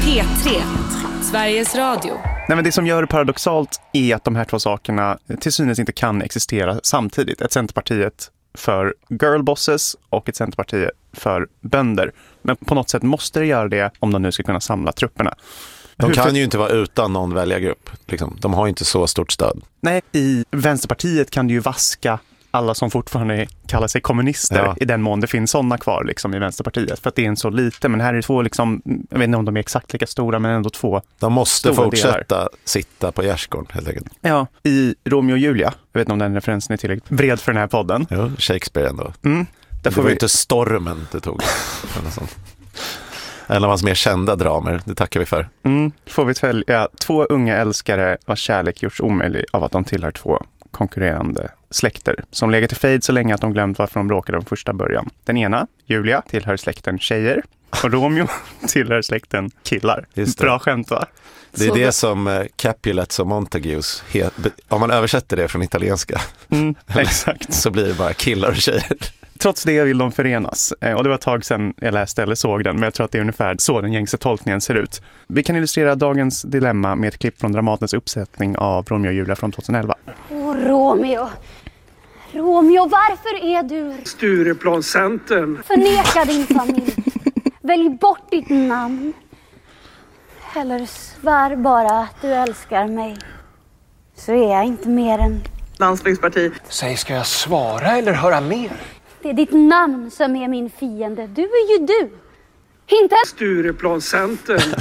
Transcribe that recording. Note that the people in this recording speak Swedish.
P3, Sveriges Radio. Nej, men det som gör det paradoxalt är att de här två sakerna till synes inte kan existera samtidigt. Ett Centerpartiet för girlbosses och ett Centerparti för bönder. Men på något sätt måste det göra det om de nu ska kunna samla trupperna. De kan ju inte vara utan någon väljargrupp. Liksom. De har ju inte så stort stöd. Nej, i Vänsterpartiet kan du ju vaska alla som fortfarande kallar sig kommunister i den mån det finns sådana kvar liksom, i Vänsterpartiet. För att det är en så lite, men här är det två, liksom, jag vet inte om de är exakt lika stora, men ändå två. De måste fortsätta sitta på gärdsgården helt enkelt. Ja, i Romeo och Julia, jag vet inte om den referensen är tillräckligt bred för den här podden. Jo, Shakespeare ändå. Det var inte stormen det tog. En av hans mer kända dramer, det tackar vi för. Får vi välja två unga älskare vars kärlek gjorts omöjlig av att de tillhör två konkurrerande släkter som legat i fejd så länge att de glömt varför de bråkade från första början. Den ena, Julia, tillhör släkten tjejer och Romeo tillhör släkten killar. Bra skämt, va? Det är det som Capulets och Montagues om man översätter det från italienska exakt. så blir det bara killar och tjejer. Trots det vill de förenas. Och det var ett tag sedan jag läste eller såg den, men jag tror att det är ungefär så den gängse tolkningen ser ut. Vi kan illustrera dagens dilemma med ett klipp från Dramatens uppsättning av Romeo och Julia från 2011. Åh, Romeo, varför är du Stureplanscentern? Förneka din familj. Välj bort ditt namn. Eller svär bara att du älskar mig. Så är jag inte mer än Landsbygdsparti. Säg, ska jag svara eller höra mer? det är ditt namn som är min fiende. Du är ju du. Inte Stureplanscentern.